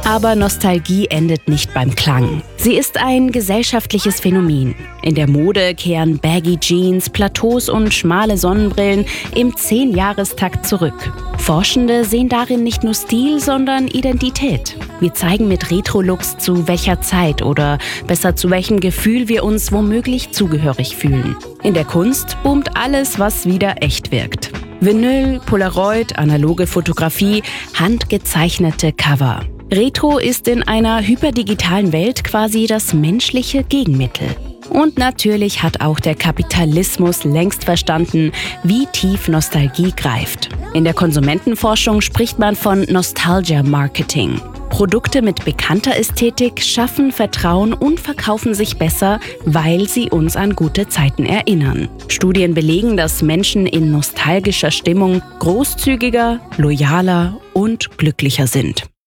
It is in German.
Aber Nostalgie endet nicht beim Klang. Sie ist ein gesellschaftliches Phänomen. In der Mode kehren Baggy Jeans, Plateaus und schmale Sonnenbrillen im 10-Jahrestakt zurück. Forschende sehen darin nicht nur Stil, sondern Identität. Wir zeigen mit Retro-Looks, zu welcher Zeit oder besser zu welchem Gefühl wir uns womöglich zugehörig fühlen. In der Kunst boomt alles, was wieder echt wirkt. Vinyl, Polaroid, analoge Fotografie, handgezeichnete Cover. Retro ist in einer hyperdigitalen Welt quasi das menschliche Gegenmittel. Und natürlich hat auch der Kapitalismus längst verstanden, wie tief Nostalgie greift. In der Konsumentenforschung spricht man von Nostalgia-Marketing. Produkte mit bekannter Ästhetik schaffen Vertrauen und verkaufen sich besser, weil sie uns an gute Zeiten erinnern. Studien belegen, dass Menschen in nostalgischer Stimmung großzügiger, loyaler und glücklicher sind.